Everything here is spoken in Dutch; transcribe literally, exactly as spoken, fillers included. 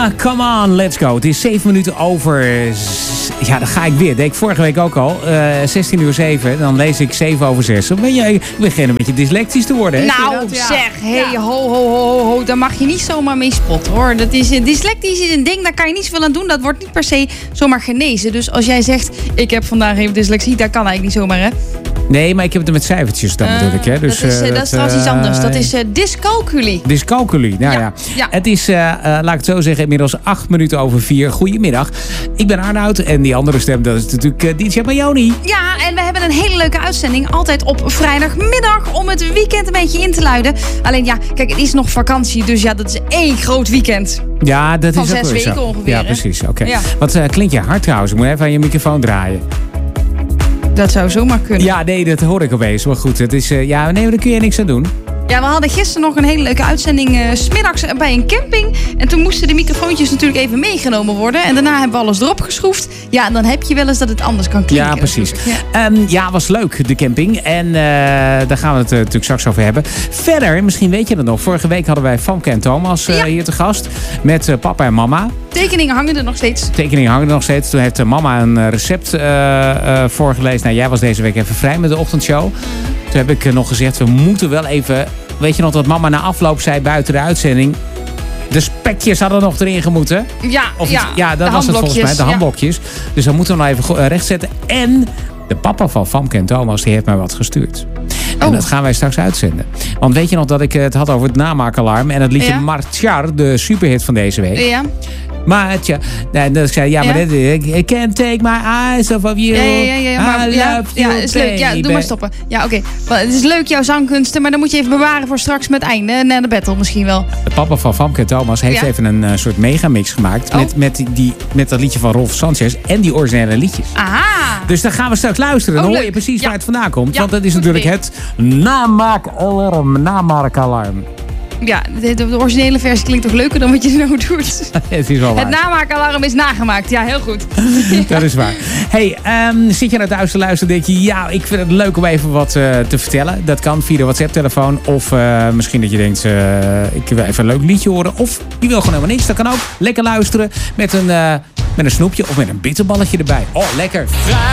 Rihanna, come on, let's go. Het is zeven minuten over... Ja, dan ga ik weer. Dat deed ik vorige week ook al. Uh, zestien uur zeven. Dan lees ik zeven over zes. Dan ben je, ik begin een beetje dyslectisch te worden. Hè? Nou, ja. zeg. Hey, ja. ho, ho, ho, ho. Daar mag je niet zomaar mee spotten, hoor. Dat is, dyslectisch is een ding, daar kan je niet zoveel aan doen. Dat wordt niet per se zomaar genezen. Dus als jij zegt, ik heb vandaag even dyslexie, dat kan eigenlijk niet zomaar, hè? Nee, maar ik heb het met cijfertjes dan uh, natuurlijk. Hè. Dus, dat is, uh, dat, dat is trouwens iets anders. Dat is uh, dyscalculie. Dyscalculie, nou ja. ja. ja. Het is, uh, uh, laat ik het zo zeggen, inmiddels acht minuten over vier. Goedemiddag. Ik ben Arnoud en die andere stem, dat is natuurlijk uh, D J Mayoni. Ja, en we hebben een hele leuke uitzending. Altijd op vrijdagmiddag om het weekend een beetje in te luiden. Alleen ja, kijk, het is nog vakantie. Dus ja, dat is één groot weekend. Ja, dat Van is zes ook weken zo. ongeveer. Ja, hè? precies. Oké. Okay. Ja. Wat uh, klinkt je hard trouwens. Ik moet even aan je microfoon draaien. Dat zou zomaar kunnen. Ja, nee, dat hoor ik opeens. Maar goed, het is, uh, ja, nee, daar kun je niks aan doen. Ja, we hadden gisteren nog een hele leuke uitzending uh, 's middags bij een camping. En toen moesten de microfoontjes natuurlijk even meegenomen worden. En daarna hebben we alles erop geschroefd. Ja, en dan heb je wel eens dat het anders kan klinken. Ja, precies. Ja, um, ja, was leuk, de camping. En uh, daar gaan we het uh, natuurlijk straks over hebben. Verder, misschien weet je het nog. Vorige week hadden wij Famke en Thomas uh, ja. hier te gast. Met uh, papa en mama. Tekeningen hangen er nog steeds. Tekeningen hangen er nog steeds. Toen heeft uh, mama een recept uh, uh, voorgelezen. Nou, jij was deze week even vrij met de ochtendshow. Toen heb ik uh, nog gezegd, we moeten wel even... Weet je nog dat mama na afloop zei buiten de uitzending... De spekjes hadden nog erin gemoeten. Ja, of ja, iets, ja dat was het volgens mij. De ja. handblokjes. Dus dan moeten we nog even rechtzetten. En de papa van Famke en Thomas die heeft mij wat gestuurd. En oh. dat gaan wij straks uitzenden. Want weet je nog dat ik het had over het namaakalarm... en het liedje ja. Martiar, de superhit van deze week. Ja. Maar tja, nee, dat ik zei, ja, maar ja. dit, I can't take my eyes off of you. Ja, ja, ja, ja, maar, I ja, love ja, you, is leuk. Ja, doe maar stoppen. Ja, oké. Okay. Het is leuk, jouw zangkunsten, maar dan moet je even bewaren voor straks met het einde. Na de battle misschien wel. De papa van Famke en Thomas heeft ja. even een uh, soort megamix gemaakt. Oh. Met, met, die, die, met dat liedje van Rolf Sanchez en die originele liedjes. Aha. Dus dan gaan we straks luisteren. Dan oh, hoor je precies ja. waar het vandaan komt. Ja, want dat is natuurlijk idee. het namaakalarm. Namaakalarm. Ja, de, de originele versie klinkt toch leuker dan wat je nou doet. Het is wel waar. Het namaakalarm is nagemaakt. Ja, heel goed. Dat is waar. Hey, um, zit je naar thuis te luisteren? Denk je, ja, ik vind het leuk om even wat uh, te vertellen. Dat kan via de WhatsApp-telefoon. Of uh, misschien dat je denkt, uh, ik wil even een leuk liedje horen. Of je wil gewoon helemaal niks. Dat kan ook. Lekker luisteren met een, uh, met een snoepje of met een bitterballetje erbij. Oh, lekker.